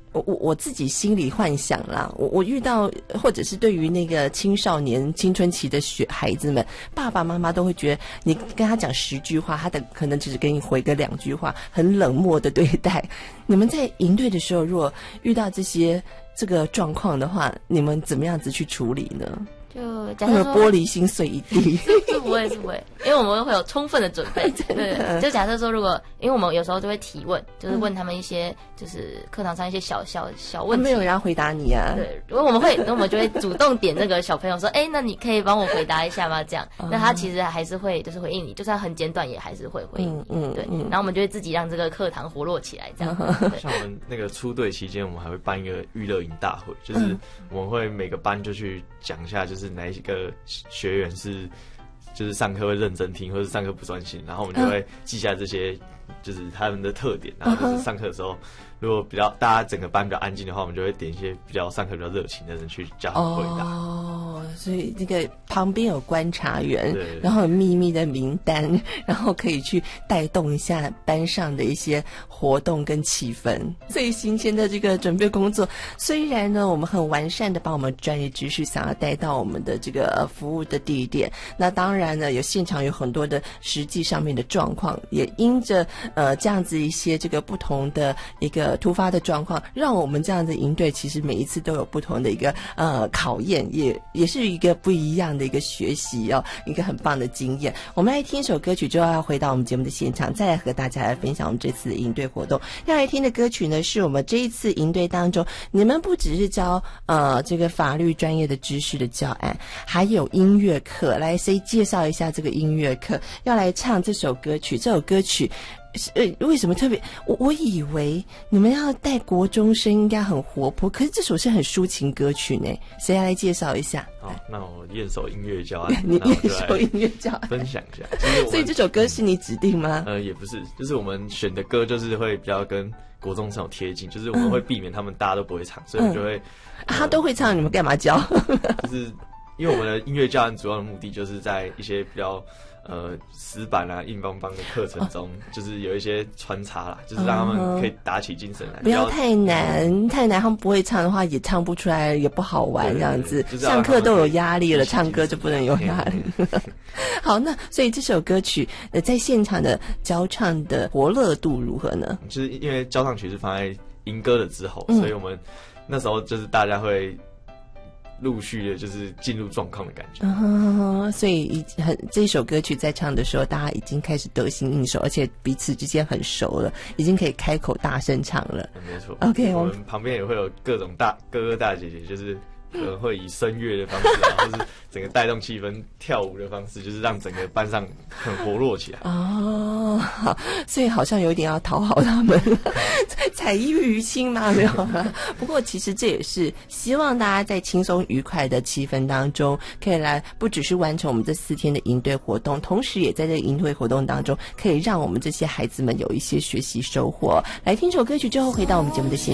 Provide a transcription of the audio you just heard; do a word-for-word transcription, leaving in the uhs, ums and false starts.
我我我自己心里幻想啦，我我遇到或者是对于那个青少年青春期的学孩子们，爸爸妈妈都会觉得你跟他讲十句话，他的可能只是跟你回个两句话，很冷漠的对待。你们在营队的时候，如果遇到这些这个状况的话，你们怎么样子去处理呢？ 就假设说玻璃心碎一地， 是不会是不会，因为我们会有充分的准备。对，就假设说，如果因为我们有时候就会提问，就是问他们一些就是课堂上一些小小小问题， 没有人要回答你啊。 对，如果我们会，那我们就会主动点那个小朋友说，哎、欸，那你可以帮我回答一下吗？这样，那他其实还是会就是回应你，就算很简短也还是会回应你。嗯，对。然后我们就会自己让这个课堂活络起来，这样。 像我们那个出队期间，我们还会办一个娱乐营大会，就是我们会每个班就去讲一下，就是哪一个学员是就是上课会认真听，或者上课不专心，然后我们就会记下这些就是他们的特点，然后就是上课的时候，如果比较大家整个班比较安静的话，我们就会点一些比较上课比较热情的人去叫他们回答。 哦，所以那个旁边有观察员，然后有秘密的名单，然后可以去带动一下班上的一些活动跟气氛。最新鲜的这个准备工作，虽然呢我们很完善的把我们专业知识想要带到我们的这个服务的地点，那当然呢有现场有很多的实际上面的状况，也因着呃这样子一些这个不同的一个突发的状况，让我们这样的营队其实每一次都有不同的一个呃考验，也也是一个不一样的一个学习哦，一个很棒的经验。我们来听一首歌曲之后要回到我们节目的现场，再来和大家来分享我们这次的营队活动。要来听的歌曲呢，是我们这一次营队当中，你们不只是教呃这个法律专业的知识的教案，还有音乐课。来，谁介绍一下这个音乐课？要来唱这首歌曲，这首歌曲呃，为什么特别？我我以为你们要带国中生应该很活泼，可是这首是很抒情歌曲呢。谁要来介绍一下？ 好，那我验手音乐教案， 你验手音乐教案分享一下。 所以这首歌是你指定吗？ 呃，也不是，就是我们选的歌就是会比较跟国中生有贴近，就是我们会避免他们大家都不会唱，嗯、所以我们就会、嗯呃、他都会唱，你们干嘛教？ 就是因为我们的音乐教案主要的目的就是在一些比较。呃，死板啊、硬邦邦的课程中，哦、就是有一些穿插啦，就是让他们可以打起精神来。 不要太难，太难，他们不会唱的话也唱不出来，也不好玩这样子。就是、上课都有压力了，唱歌就不能有压力。好，那所以这首歌曲呃，在现场的教唱的活络度如何呢？ 就是因为教唱曲是放在迎歌的之后，嗯、所以我们那时候就是大家会。陆续的，就是进入状况的感觉。 嗯，所以已很这首歌曲在唱的时候，大家已经开始得心应手，而且彼此之间很熟了，已经可以开口大声唱了。 没错。 OK， 我们旁边也会有各种大哥哥大姐姐，就是可能会以声乐的方式啊，或是整个带动气氛、跳舞的方式，就是让整个班上很活络起来。 哦，好，所以好像有点要讨好他们，采衣娱亲嘛，没有啦。不过其实这也是希望大家在轻松愉快的气氛当中，可以来不只是完成我们这四天的营队活动，同时也在这个营队活动当中，可以让我们这些孩子们有一些学习收获。来听首歌曲之后，回到我们节目的现